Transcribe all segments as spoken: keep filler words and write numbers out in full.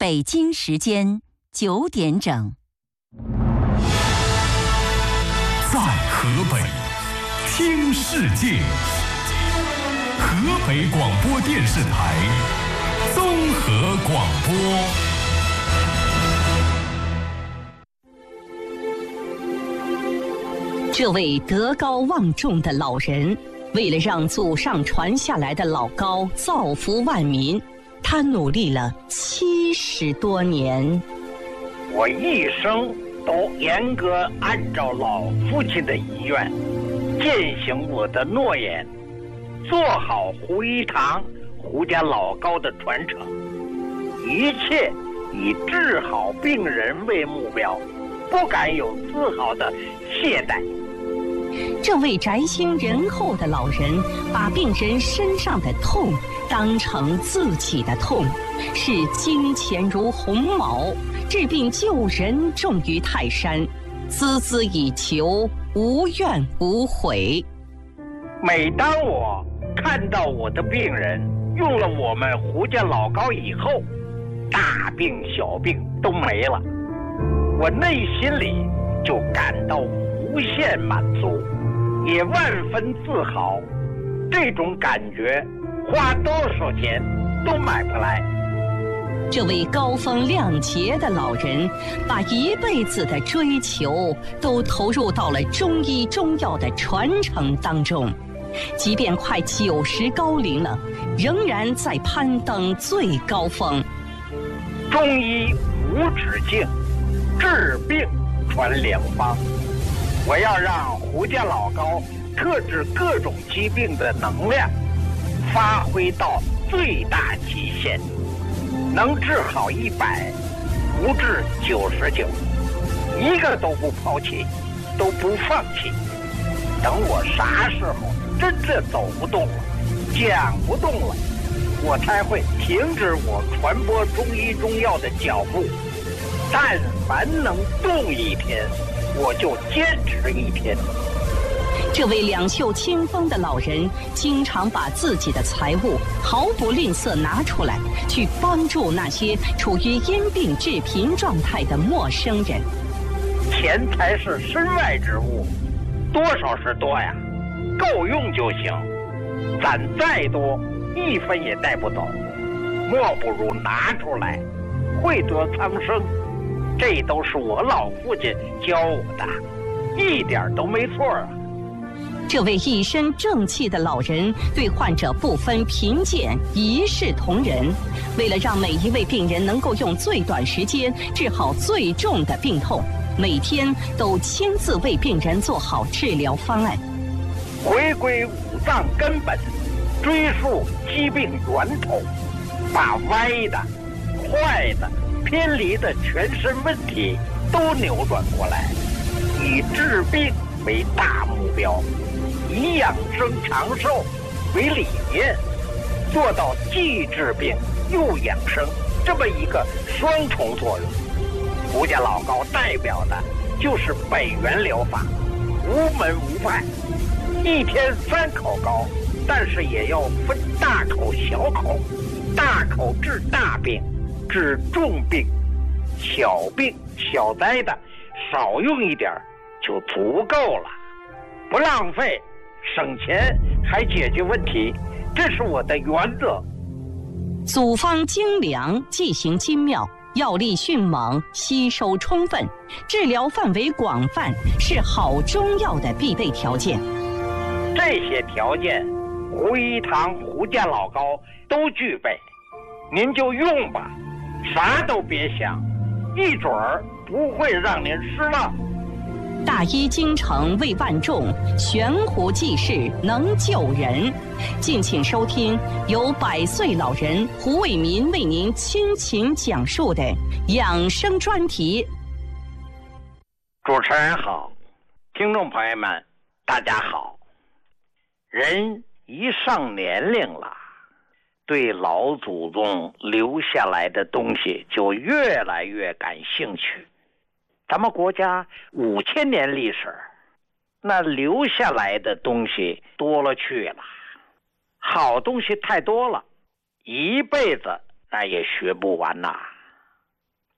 北京时间九点整。 在河北听世界，河北广播电视台综合广播。 这位德高望重的老人，为了让祖上传下来的老高造福万民，他努力了七十多年。 我一生都严格按照老父亲的遗愿，践行我的诺言，做好胡一堂胡家老高的传承，一切以治好病人为目标，不敢有丝毫的懈怠。 这位宅心仁厚的老人，把病人身上的痛当成自己的痛，视金钱如鸿毛，治病救人重于泰山，孜孜以求，无怨无悔。 每当我看到我的病人用了我们胡家老高以后，大病小病都没了，我内心里就感到无限满足，也万分自豪。这种感觉花多少钱都买不来。 这位高风亮节的老人，把一辈子的追求都投入到了中医中药的传承当中，即便快九十高龄了，仍然在攀登最高峰。 中医无止境，治病传良方。我要让胡家老高克制各种疾病的能量发挥到最大极限，能治好一百，不治九十九，一个都不抛弃，都不放弃。等我啥时候真正走不动了，讲不动了，我才会停止我传播中医中药的脚步。但凡能动一天，我就坚持一天。 这位两袖清风的老人，经常把自己的财物毫不吝啬拿出来，去帮助那些处于因病致贫状态的陌生人。 钱财是身外之物，多少是多呀，够用就行。攒再多，一分也带不走，莫不如拿出来，惠得苍生。这都是我老父亲教我的，一点都没错啊。 这位一身正气的老人，对患者不分贫贱，一视同仁。为了让每一位病人能够用最短时间治好最重的病痛，每天都亲自为病人做好治疗方案。 回归五脏根本，追溯疾病源头，把歪的、坏的、偏离的全身问题都扭转过来，以治病为大目标，以养生长寿为理念，做到既治病又养生这么一个双重作用。胡家老高代表的就是北元疗法，无门无派，一天三口高，但是也要分大口小口，大口治大病，治重病，小病小灾的少用一点就足够了，不浪费，省钱还解决问题，这是我的原则。 组方精良，剂型精妙，药力迅猛，吸收充分，治疗范围广泛，是好中药的必备条件。 这些条件，胡一堂胡家老高都具备，您就用吧，啥都别想，一准儿不会让您失望。 大医精诚为万众，悬壶济世能救人。敬请收听由百岁老人胡卫民为您倾情讲述的养生专题。 主持人好，听众朋友们大家好。人一上年龄了，对老祖宗留下来的东西就越来越感兴趣。咱们国家五千年历史，那留下来的东西多了去了，好东西太多了，一辈子那也学不完呐。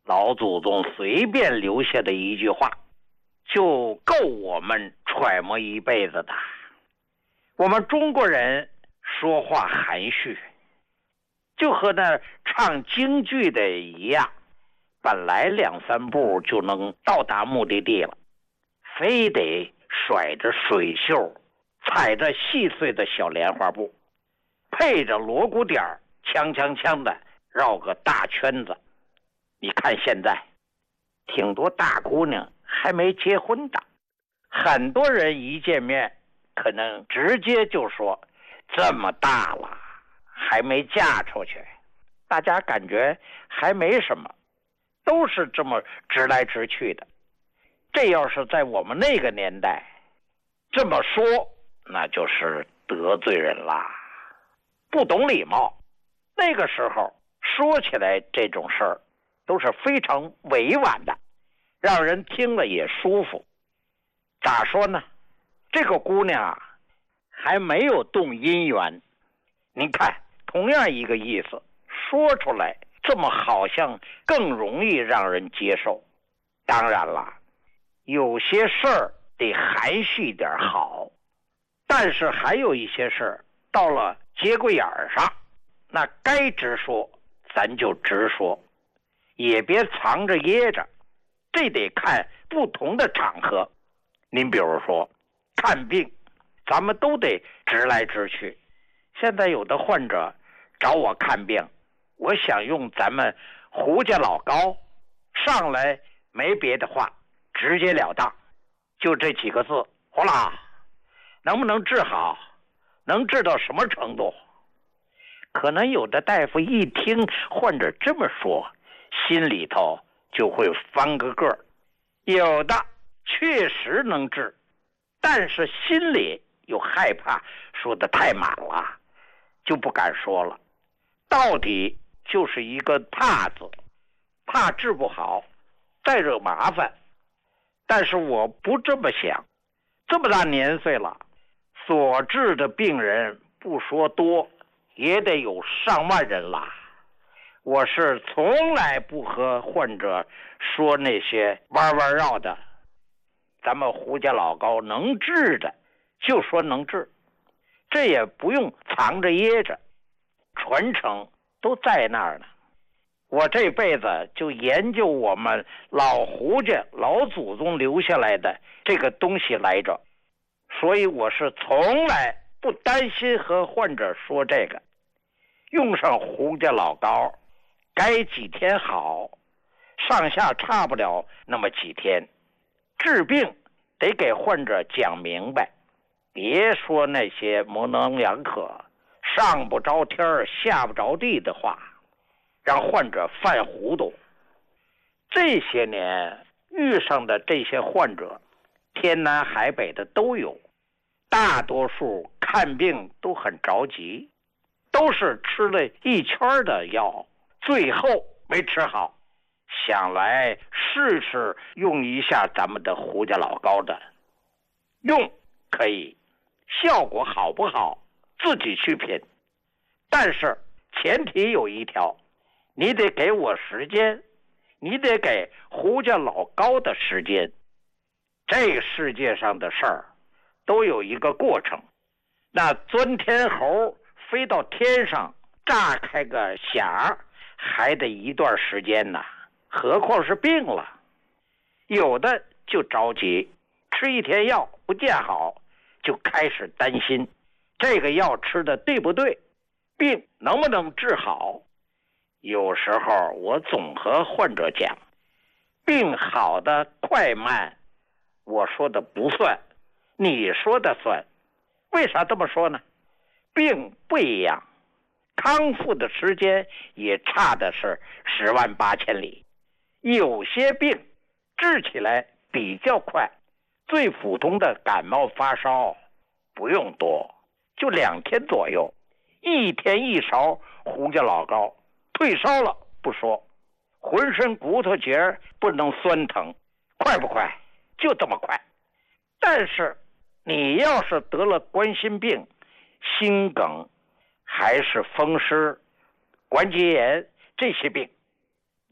老祖宗随便留下的一句话，就够我们揣摩一辈子的。我们中国人说话含蓄，就和那唱京剧的一样，本来两三步就能到达目的地了，非得甩着水袖，踩着细碎的小莲花步，配着锣鼓点儿，锵锵锵的绕个大圈子。你看现在挺多大姑娘还没结婚的，很多人一见面可能直接就说这么大了还没嫁出去，大家感觉还没什么，都是这么直来直去的。这要是在我们那个年代这么说，那就是得罪人啦，不懂礼貌。那个时候说起来这种事儿都是非常委婉的，让人听了也舒服。咋说呢？这个姑娘啊，还没有动姻缘。您看，同样一个意思，说出来这么好像更容易让人接受。当然了，有些事儿得含蓄点好，但是还有一些事儿到了节骨眼儿上，那该直说咱就直说，也别藏着掖着，这得看不同的场合。您比如说看病，咱们都得直来直去。现在有的患者找我看病，我想用咱们胡家老高，上来没别的话，直截了当，就这几个字，胡老，能不能治好？能治到什么程度？可能有的大夫一听患者这么说，心里头就会翻个个儿。有的确实能治，但是心里又害怕说的太满了，就不敢说了。到底就是一个怕字，怕治不好，再惹麻烦。但是我不这么想，这么大年岁了，所治的病人不说多，也得有上万人了。我是从来不和患者说那些弯弯绕的，咱们胡家老高能治的就说能治，这也不用藏着掖着，传承都在那儿呢。我这辈子就研究我们老胡家老祖宗留下来的这个东西来着，所以我是从来不担心和患者说这个。用上胡家老高，该几天好，上下差不了那么几天。治病得给患者讲明白，别说那些模棱两可、上不着天下不着地的话，让患者犯糊涂。这些年遇上的这些患者，天南海北的都有，大多数看病都很着急，都是吃了一圈的药，最后没吃好，想来试试用一下咱们的胡家老高的。用可以，效果好不好自己去品，但是前提有一条，你得给我时间，你得给胡家老高的时间。这个世界上的事儿都有一个过程，那钻天猴飞到天上炸开个响还得一段时间呢，何况是病了。有的就着急，吃一天药不见好，就开始担心这个药吃的对不对，病能不能治好。有时候我总和患者讲，病好的快慢我说的不算，你说的算。为啥这么说呢？病不一样，康复的时间也差的是十万八千里。有些病治起来比较快，最普通的感冒发烧不用多，就两天左右，一天一勺胡家老高，退烧了不说，浑身骨头节不能酸疼，快不快？就这么快。但是你要是得了冠心病、心梗还是风湿、关节炎这些病，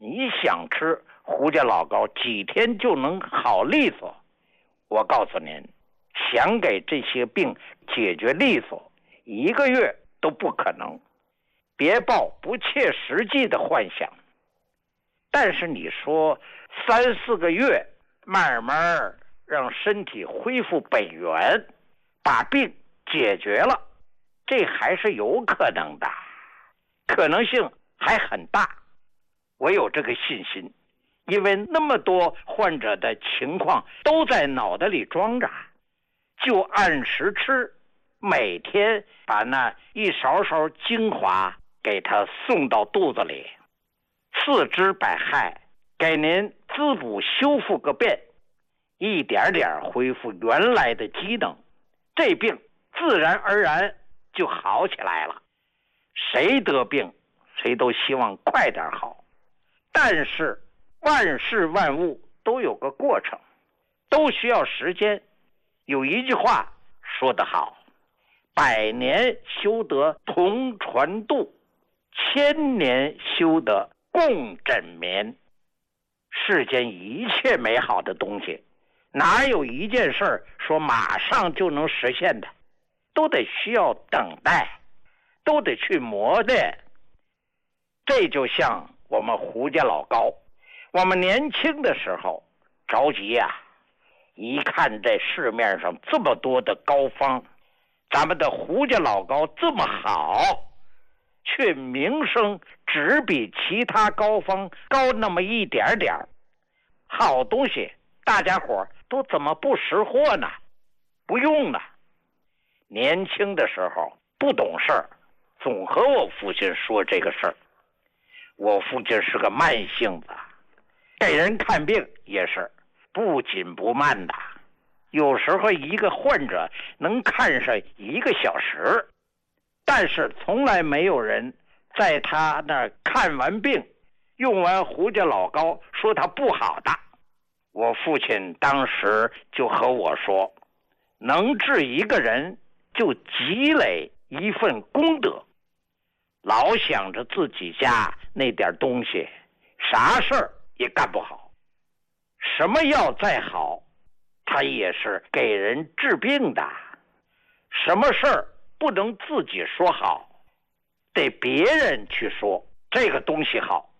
你想吃胡家老高几天就能好利索？我告诉您，想给这些病解决利索，一个月都不可能。别抱不切实际的幻想。但是你说三四个月，慢慢让身体恢复本源，把病解决了，这还是有可能的，可能性还很大。我有这个信心，因为那么多患者的情况都在脑袋里装着，就按时吃，每天把那一勺勺精华给他送到肚子里，四肢百骸给您滋补修复个遍，一点点恢复原来的机能，这病自然而然就好起来了。谁得病谁都希望快点好，但是万事万物都有个过程，都需要时间。有一句话说得好，百年修得同船渡，千年修得共枕眠。世间一切美好的东西，哪有一件事说马上就能实现的，都得需要等待，都得去磨练。这就像我们胡家老高，我们年轻的时候着急呀、啊，一看这市面上这么多的膏方，咱们的胡家老高这么好，却名声只比其他膏方高那么一点点，好东西大家伙都怎么不识货呢？不用呢。年轻的时候不懂事儿，总和我父亲说这个事儿。我父亲是个慢性子，给人看病也是不紧不慢的，有时候一个患者能看上一个小时，但是从来没有人在他那儿看完病用完胡家老高说他不好的。我父亲当时就和我说，能治一个人就积累一份功德，老想着自己家那点东西，啥事儿也干不好。什么药再好，它也是给人治病的。什么事儿不能自己说好，得别人去说这个东西好，